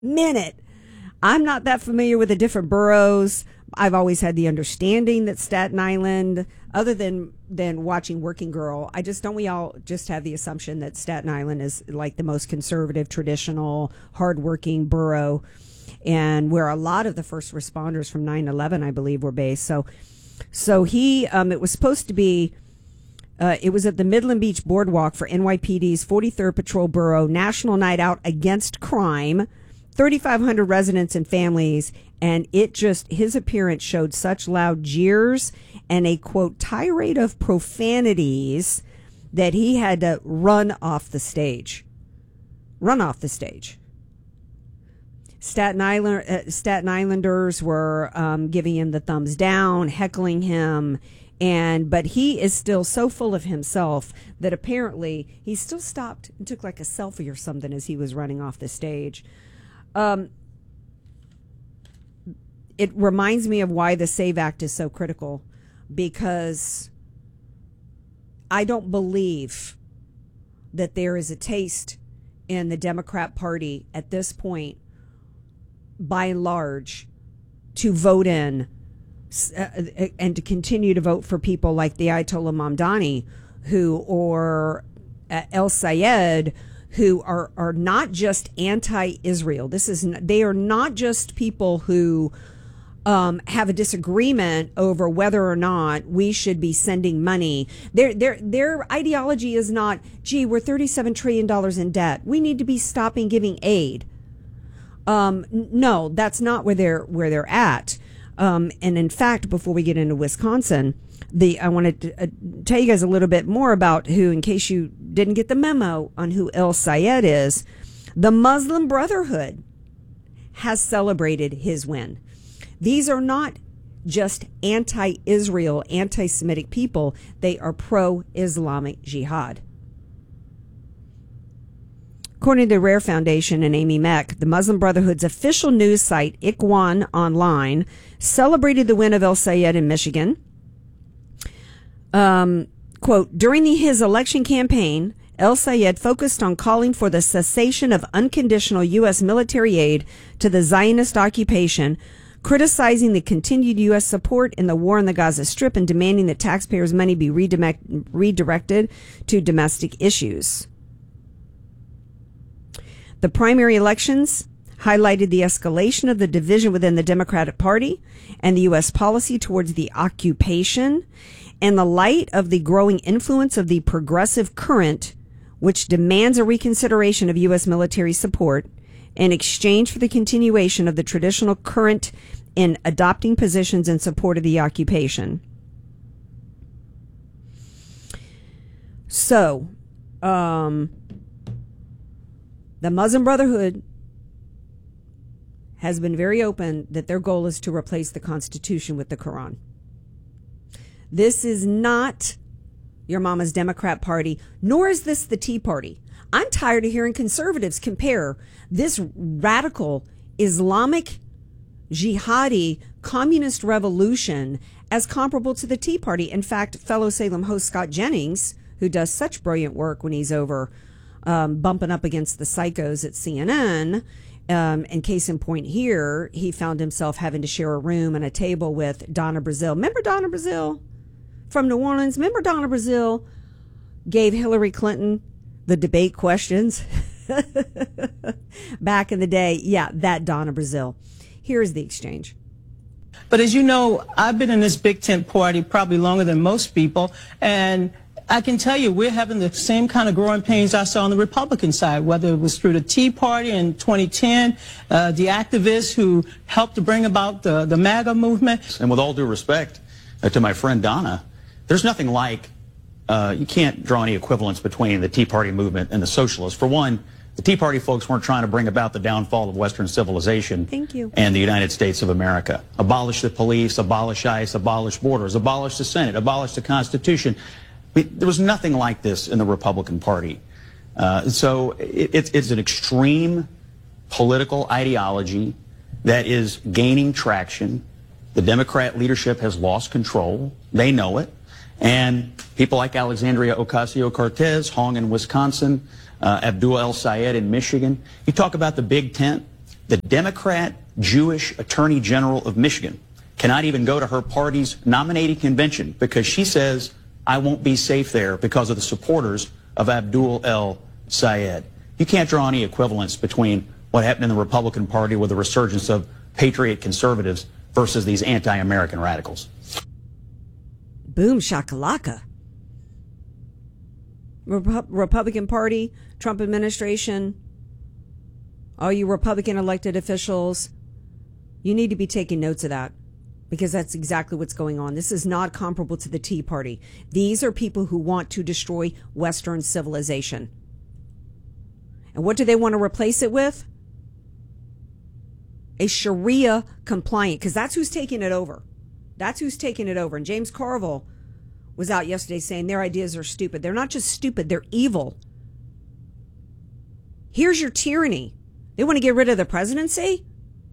minute. I'm not that familiar with the different boroughs. I've always had the understanding that Staten Island, other than watching Working Girl, don't we all just have the assumption that Staten Island is like the most conservative, traditional, hardworking borough, and where a lot of the first responders from 9/11, I believe, were based. So he, it was supposed to be, it was at the Midland Beach Boardwalk for NYPD's 43rd Patrol Bureau National Night Out Against Crime, 3,500 residents and families, and his appearance showed such loud jeers and a, quote, tirade of profanities that he had to run off the stage. Staten Islanders were giving him the thumbs down, heckling him, but he is still so full of himself that apparently he still stopped and took like a selfie or something as he was running off the stage. It reminds me of why the SAVE Act is so critical, because I don't believe that there is a taste in the Democrat Party at this point, by and large, to vote in and to continue to vote for people like the Ayatollah Mamdani, or El Sayed, who are not just anti-Israel. They are not just people who have a disagreement over whether or not we should be sending money. Their ideology is not, gee, we're $37 trillion in debt, we need to be stopping giving aid. No, that's not where they're at. And in fact, before we get into Wisconsin, I wanted to tell you guys a little bit more about who, in case you didn't get the memo on who El Sayed is. The Muslim Brotherhood has celebrated his win. These are not just anti-Israel, anti-Semitic people. They are pro-Islamic jihad. According to the Rare Foundation and Amy Meck, the Muslim Brotherhood's official news site, Ikhwan Online, celebrated the win of El Sayed in Michigan. Quote, during his election campaign, El Sayed focused on calling for the cessation of unconditional U.S. military aid to the Zionist occupation, criticizing the continued U.S. support in the war in the Gaza Strip, and demanding that taxpayers' money be redirected to domestic issues. The primary elections highlighted the escalation of the division within the Democratic Party and the U.S. policy towards the occupation, in the light of the growing influence of the progressive current, which demands a reconsideration of U.S. military support in exchange for the continuation of the traditional current in adopting positions in support of the occupation. So, the Muslim Brotherhood has been very open that their goal is to replace the Constitution with the Quran. This is not your mama's Democrat Party, nor is this the Tea Party. I'm tired of hearing conservatives compare this radical Islamic jihadi communist revolution as comparable to the Tea Party. In fact, fellow Salem host Scott Jennings, who does such brilliant work when he's over bumping up against the psychos at CNN, in case in point here, he found himself having to share a room and a table with Donna Brazile. Remember Donna Brazile from New Orleans? Remember Donna Brazile gave Hillary Clinton the debate questions back in the day? Yeah, that Donna Brazile. Here's the exchange. But as you know, I've been in this big tent party probably longer than most people, and I can tell you we're having the same kind of growing pains I saw on the Republican side, whether it was through the Tea Party in 2010, the activists who helped to bring about the MAGA movement. And with all due respect to my friend Donna, there's nothing like, you can't draw any equivalence between the Tea Party movement and the socialists. For one, the Tea Party folks weren't trying to bring about the downfall of Western civilization and the United States of America. Abolish the police, abolish ICE, abolish borders, abolish the Senate, abolish the Constitution. There was nothing like this in the Republican Party. So it's an extreme political ideology that is gaining traction. The Democrat leadership has lost control. They know it. And people like Alexandria Ocasio-Cortez, Hong in Wisconsin, Abdul El Sayed in Michigan. You talk about the big tent. The Democrat Jewish Attorney General of Michigan cannot even go to her party's nominating convention because she says, I won't be safe there because of the supporters of Abdul El Sayed. You can't draw any equivalence between what happened in the Republican Party with the resurgence of patriot conservatives versus these anti-American radicals. Boom shakalaka. Republican Party, Trump administration, all you Republican elected officials, you need to be taking notes of that, because that's exactly what's going on. This is not comparable to the Tea Party. These are people who want to destroy Western civilization. And what do they want to replace it with? A Sharia compliant, because that's who's taking it over. That's who's taking it over. And James Carville was out yesterday saying their ideas are stupid. They're not just stupid, they're evil. Here's your tyranny. They want to get rid of the presidency.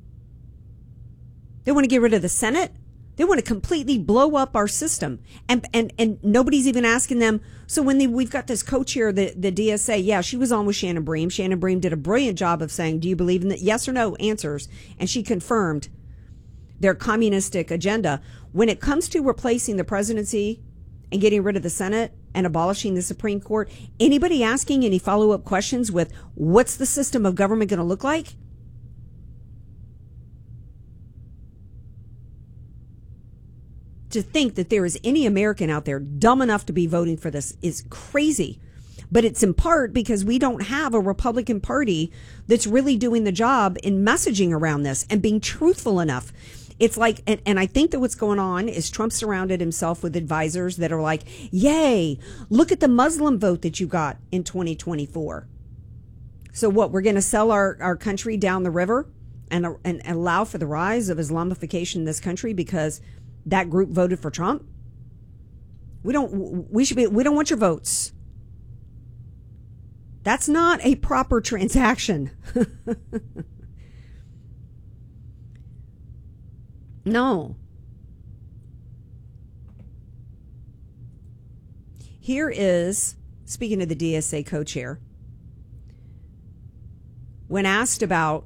They want to get rid of the Senate. They want to completely blow up our system. And nobody's even asking them. So when we've got this co-chair, the DSA, yeah, she was on with Shannon Bream. Shannon Bream did a brilliant job of saying, do you believe in the yes or no answers? And she confirmed their communistic agenda. When it comes to replacing the presidency and getting rid of the Senate and abolishing the Supreme Court, anybody asking any follow-up questions with what's the system of government going to look like? To think that there is any American out there dumb enough to be voting for this is crazy. But it's in part because we don't have a Republican Party that's really doing the job in messaging around this and being truthful enough. It's like, and I think that what's going on is Trump surrounded himself with advisors that are like, yay, look at the Muslim vote that you got in 2024. So what, we're going to sell our country down the river and allow for the rise of Islamification in this country because that group voted for Trump? We don't want your votes. That's not a proper transaction. No. Here is, speaking of the DSA co-chair, when asked about,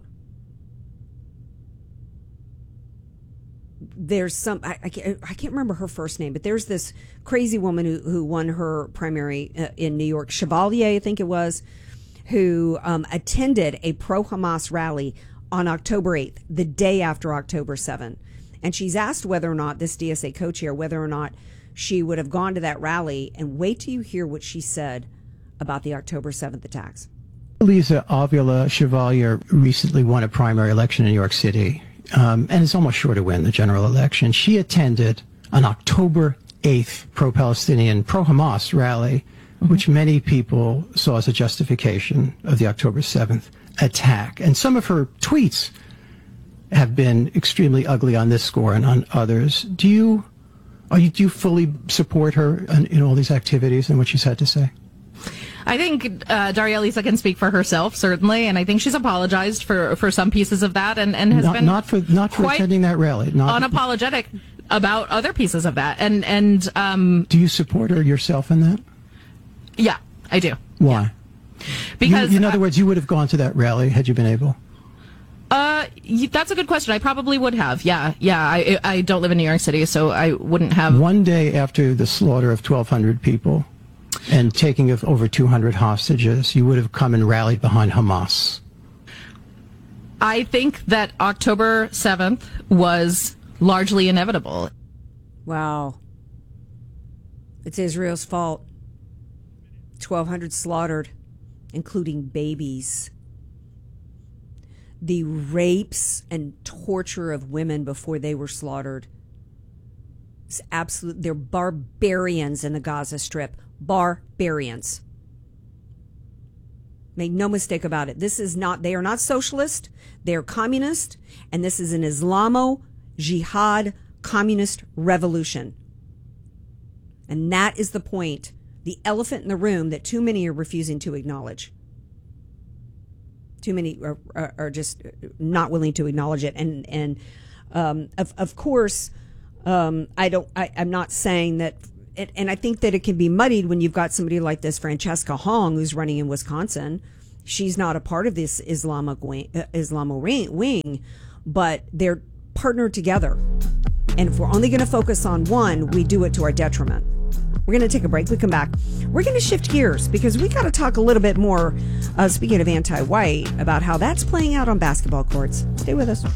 there's some, I can't remember her first name, but there's this crazy woman who won her primary in New York, Chevalier, I think it was, who attended a pro-Hamas rally on October 8th, the day after October 7th. And she's asked whether or not, this DSA co-chair, whether or not she would have gone to that rally. And wait till you hear what she said about the October 7th attacks. Lisa Avila Chevalier recently won a primary election in New York City, and is almost sure to win the general election. She attended an October 8th pro-Palestinian, pro-Hamas rally, which many people saw as a justification of the October 7th attack. And some of her tweets have been extremely ugly on this score and on others. Do you fully support her in all these activities and what she's had to say? I think Daria Lisa can speak for herself, certainly, and I think she's apologized for some pieces of that and has been not for attending that rally, unapologetic about other pieces of that. And do you support her yourself in that? Yeah, I do. Why? Yeah. Because in other words, you would have gone to that rally had you been able. That's a good question. I probably would have. Yeah. I don't live in New York City, so I wouldn't have. One day after the slaughter of 1,200 people and taking of over 200 hostages, you would have come and rallied behind Hamas. I think that October 7th was largely inevitable. Wow. It's Israel's fault. 1,200 slaughtered, including babies. The rapes and torture of women before they were slaughtered. It's absolute. They're barbarians in the Gaza Strip. Barbarians. Make no mistake about it. They are not socialist. They are communist. And this is an Islamo-Jihad communist revolution. And that is the point. The elephant in the room that too many are refusing to acknowledge. Too many are just not willing to acknowledge it. And of course, I'm not saying that, and I think that it can be muddied when you've got somebody like this Francesca Hong, who's running in Wisconsin, She's not a part of this Islamo wing, but they're partnered together. And if we're only going to focus on one, we do it to our detriment. We're going to take a break. We come back. We're going to shift gears because we got to talk a little bit more, speaking of anti-white, about how that's playing out on basketball courts. Stay with us.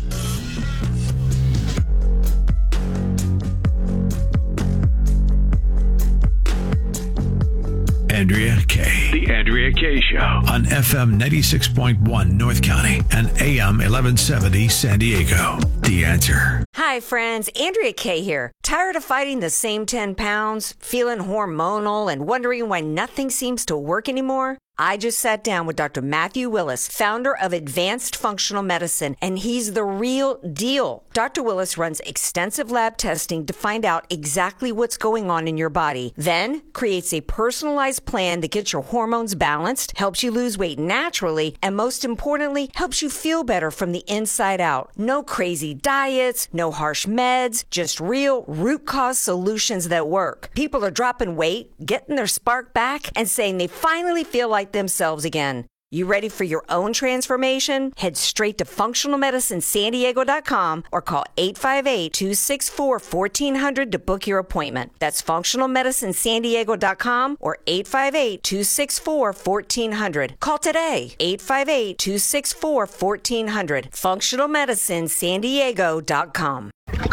Andrea Kaye. The Andrea Kaye Show on FM 96.1 North County and AM 1170 San Diego. The Answer. Hi, friends. Andrea Kaye here. Tired of fighting the same 10 pounds, feeling hormonal, and wondering why nothing seems to work anymore? I just sat down with Dr. Matthew Willis, founder of Advanced Functional Medicine, and he's the real deal. Dr. Willis runs extensive lab testing to find out exactly what's going on in your body, then creates a personalized plan that gets your hormones balanced, helps you lose weight naturally, and most importantly, helps you feel better from the inside out. No crazy diets, no harsh meds, just real root cause solutions that work. People are dropping weight, getting their spark back, and saying they finally feel like themselves again. You ready for your own transformation? Head straight to functionalmedicinesandiego.com or call 858-264-1400 to book your appointment. That's functionalmedicinesandiego.com or 858-264-1400. Call today. 858-264-1400. functionalmedicinesandiego.com.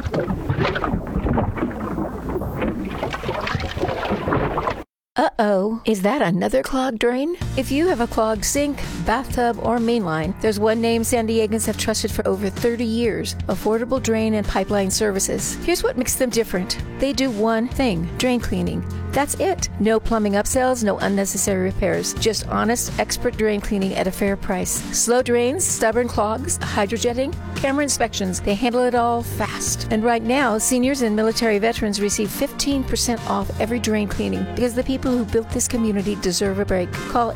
Uh-oh, is that another clogged drain? If you have a clogged sink, bathtub, or mainline, there's one name San Diegans have trusted for over 30 years, Affordable Drain and Pipeline Services. Here's what makes them different. They do one thing, drain cleaning. That's it. No plumbing upsells, no unnecessary repairs. Just honest, expert drain cleaning at a fair price. Slow drains, stubborn clogs, hydrojetting, camera inspections. They handle it all fast. And right now, seniors and military veterans receive 15% off every drain cleaning because the people who built this community deserve a break. Call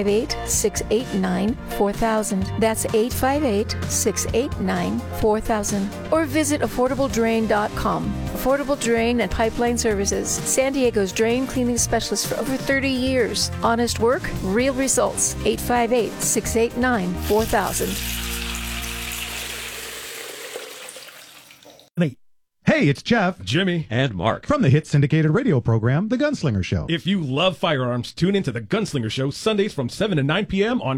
858-689-4000. That's 858-689-4000. Or visit affordabledrain.com. Affordable Drain and Pipeline Services. San Diego's drain cleaning specialist for over 30 years. Honest work, real results. 858-689-4000. Hey, it's Jeff, Jimmy, and Mark from the hit syndicated radio program, The Gunslinger Show. If you love firearms, tune into The Gunslinger Show Sundays from 7 to 9 p.m. on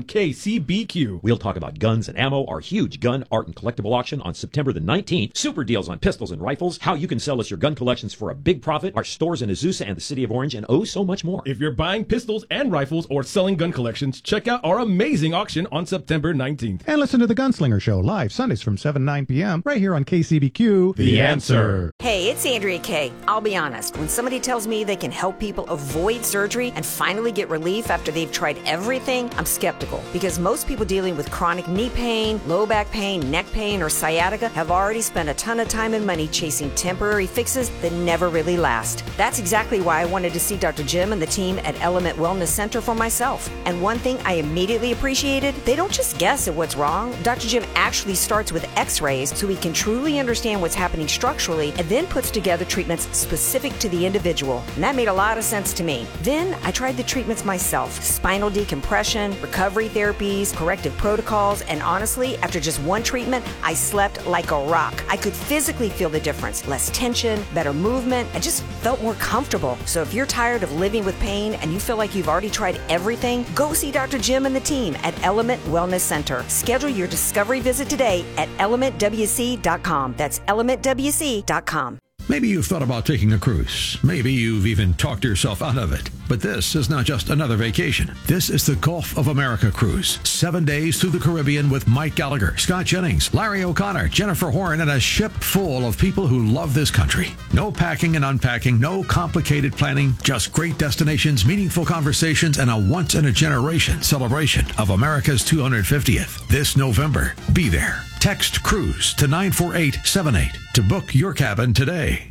KCBQ. We'll talk about guns and ammo, our huge gun, art, and collectible auction on September the 19th, super deals on pistols and rifles, how you can sell us your gun collections for a big profit, our stores in Azusa and the City of Orange, and oh, so much more. If you're buying pistols and rifles or selling gun collections, check out our amazing auction on September 19th. And listen to The Gunslinger Show live Sundays from 7 to 9 p.m. right here on KCBQ. The Answer. Hey, it's Andrea Kaye. I'll be honest, when somebody tells me they can help people avoid surgery and finally get relief after they've tried everything, I'm skeptical because most people dealing with chronic knee pain, low back pain, neck pain, or sciatica have already spent a ton of time and money chasing temporary fixes that never really last. That's exactly why I wanted to see Dr. Jim and the team at Element Wellness Center for myself. And one thing I immediately appreciated, they don't just guess at what's wrong. Dr. Jim actually starts with x-rays so he can truly understand what's happening structurally and then puts together treatments specific to the individual. And that made a lot of sense to me. Then I tried the treatments myself. Spinal decompression, recovery therapies, corrective protocols, and honestly, after just one treatment, I slept like a rock. I could physically feel the difference. Less tension, better movement. I just felt more comfortable. So if you're tired of living with pain and you feel like you've already tried everything, go see Dr. Jim and the team at Element Wellness Center. Schedule your discovery visit today at elementwc.com. That's elementwc.com. Maybe you've thought about taking a cruise. Maybe you've even talked yourself out of it. But this is not just another vacation. This is the Gulf of America cruise. 7 days through the Caribbean with Mike Gallagher, Scott Jennings, Larry O'Connor, Jennifer Horn, and a ship full of people who love this country. No packing and unpacking, no complicated planning, just great destinations, meaningful conversations, and a once-in-a-generation celebration of America's 250th. This November, be there. Text CRUISE to 94878 to book your cabin today.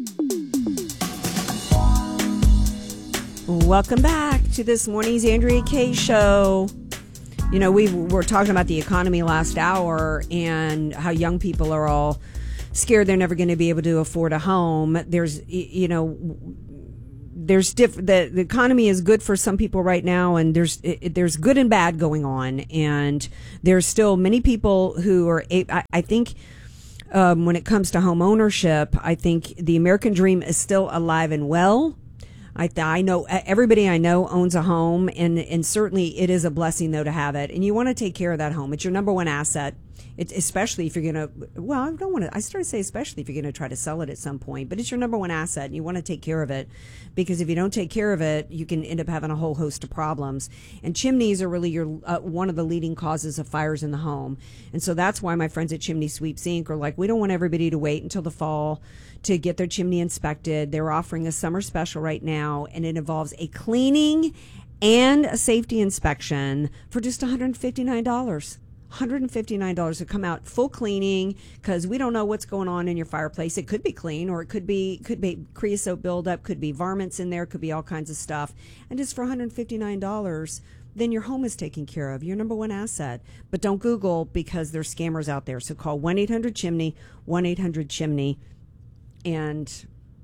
Welcome back to this morning's Andrea Kaye Show. You know, we were talking about the economy last hour and how young people are all scared they're never going to be able to afford a home. There's, you know, the economy is good for some people right now, and there's good and bad going on, and there's still many people who are. I think when it comes to home ownership, I think the American dream is still alive and well. I know everybody I know owns a home, and certainly it is a blessing though to have it. And you want to take care of that home. It's your number one asset. Especially if you're going to, well, I started to say especially if you're going to try to sell it at some point, but it's your number one asset and you want to take care of it, because if you don't take care of it, you can end up having a whole host of problems. And chimneys are really one of the leading causes of fires in the home. And so that's why my friends at Chimney Sweeps Inc. are like, we don't want everybody to wait until the fall to get their chimney inspected. They're offering a summer special right now, and it involves a cleaning and a safety inspection for just $159. $159 to come out full cleaning, because we don't know what's going on in your fireplace. It could be clean, or it could be creosote buildup, could be varmints in there, could be all kinds of stuff. And just for $159, then your home is taken care of, your number one asset. But don't Google, because there's scammers out there. So call 1-800-CHIMNEY, 1-800-CHIMNEY. And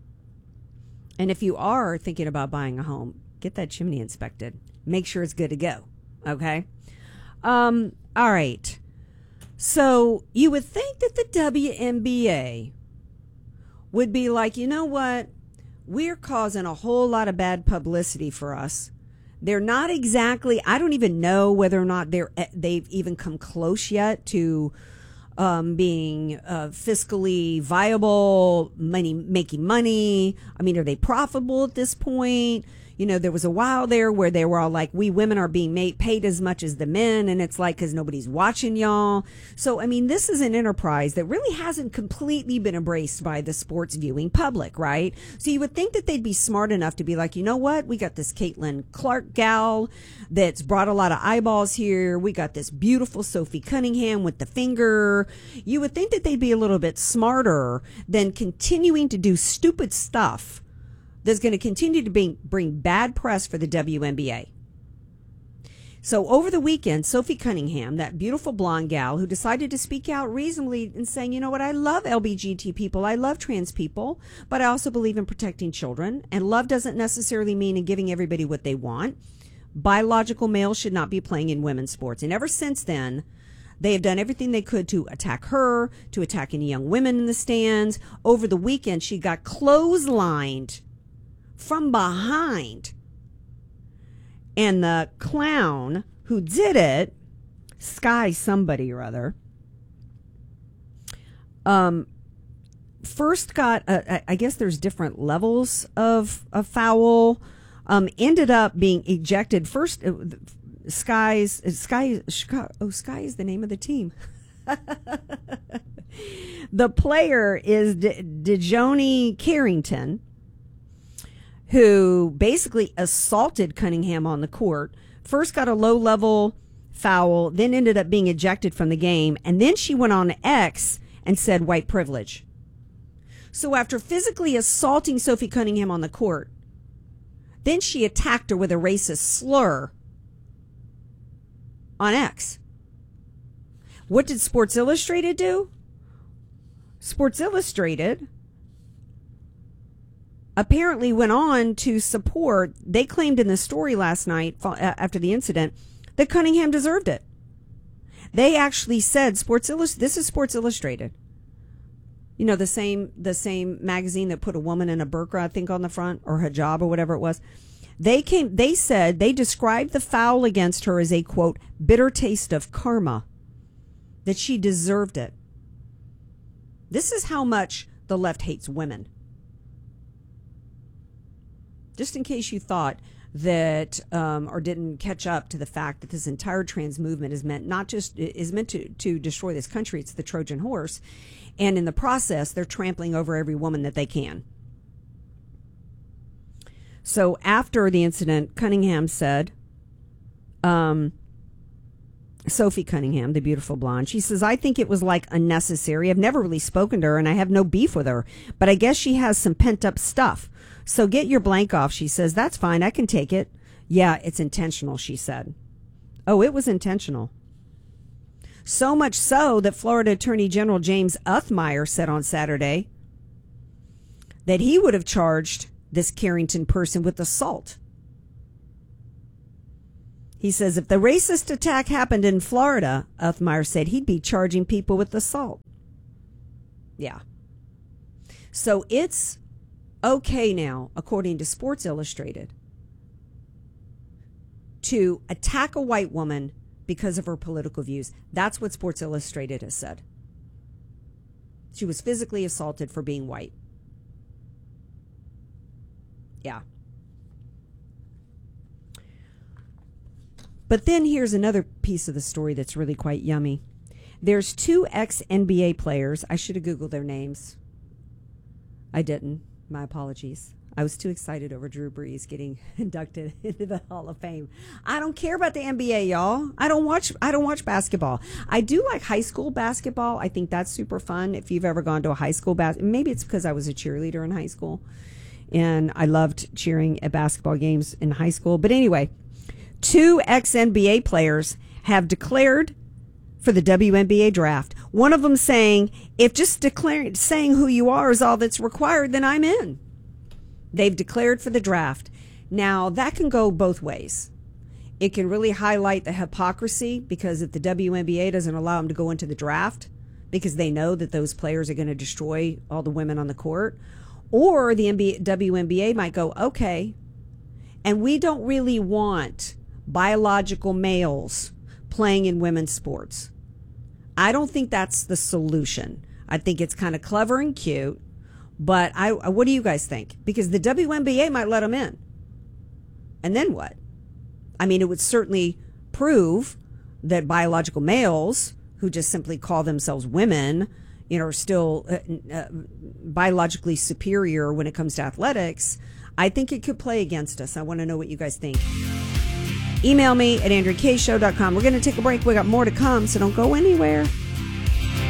if you are thinking about buying a home, get that chimney inspected. Make sure it's good to go. Okay? All right. So you would think that the WNBA would be like, you know what? We're causing a whole lot of bad publicity for us. They're not exactly, I don't even know whether or not they've even come close yet to being fiscally viable, making money. I mean, are they profitable at this point? You know, there was a while there where they were all like, we women are being paid as much as the men. And it's like, because nobody's watching y'all. So, I mean, this is an enterprise that really hasn't completely been embraced by the sports viewing public, right? So you would think that they'd be smart enough to be like, you know what? We got this Caitlin Clark gal that's brought a lot of eyeballs here. We got this beautiful Sophie Cunningham with the finger. You would think that they'd be a little bit smarter than continuing to do stupid stuff that's going to continue to bring bad press for the WNBA. So over the weekend, Sophie Cunningham, that beautiful blonde gal who decided to speak out reasonably and saying, you know what, I love LGBT people, I love trans people, but I also believe in protecting children. And love doesn't necessarily mean in giving everybody what they want. Biological males should not be playing in women's sports. And ever since then, they have done everything they could to attack her, to attack any young women in the stands. Over the weekend, she got clotheslined from behind, and the clown who did it, Sky somebody or other, first got I guess there's different levels of foul, ended up being ejected first. Sky is the name of the team. The player is Dejoni Carrington, who basically assaulted Cunningham on the court. First got a low-level foul, then ended up being ejected from the game, and then she went on X and said white privilege. So after physically assaulting Sophie Cunningham on the court, then she attacked her with a racist slur on X. What did Sports Illustrated do? Sports Illustrated apparently went on to support, they claimed in the story last night after the incident that Cunningham deserved it. They actually said, this is Sports Illustrated. You know, the same magazine that put a woman in a burqa, I think, on the front, or hijab or whatever it was. They said they described the foul against her as a, quote, bitter taste of karma, that she deserved it. This is how much the left hates women. Just in case you thought that or didn't catch up to the fact that this entire trans movement is meant to destroy this country. It's the Trojan horse, and in the process they're trampling over every woman that they can. So after the incident, Cunningham said, Sophie Cunningham, the beautiful blonde, she says, I think it was like unnecessary. I've never really spoken to her and I have no beef with her, but I guess she has some pent up stuff. So get your blank off, she says. That's fine. I can take it. Yeah, it's intentional, she said. Oh, it was intentional. So much so that Florida Attorney General James Uthmeier said on Saturday that he would have charged this Carrington person with assault. He says if the racist attack happened in Florida, Uthmeyer said, he'd be charging people with assault. Yeah. So it's okay now, according to Sports Illustrated, to attack a white woman because of her political views. That's what Sports Illustrated has said. She was physically assaulted for being white. Yeah. But then here's another piece of the story that's really quite yummy. There's 2 ex-NBA players. I should have Googled their names. I didn't. My apologies. I was too excited over Drew Brees getting inducted into the Hall of Fame. I don't care about the NBA, y'all. I don't watch basketball. I do like high school basketball. I think that's super fun. If you've ever gone to a high school maybe it's because I was a cheerleader in high school and I loved cheering at basketball games in high school. But anyway, 2 ex-NBA players have declared for the WNBA draft. One of them saying, if just saying who you are is all that's required, then I'm in. They've declared for the draft. Now, that can go both ways. It can really highlight the hypocrisy, because if the WNBA doesn't allow them to go into the draft because they know that those players are going to destroy all the women on the court, or the WNBA might go, okay, and we don't really want biological males playing in women's sports. I don't think that's the solution. I think it's kind of clever and cute, but what do you guys think? Because the WNBA might let them in. And then what? I mean, it would certainly prove that biological males who just simply call themselves women, are still biologically superior when it comes to athletics. I think it could play against us. I want to know what you guys think. Email me at AndreaKShow.com. We're going to take a break. We got more to come, so don't go anywhere.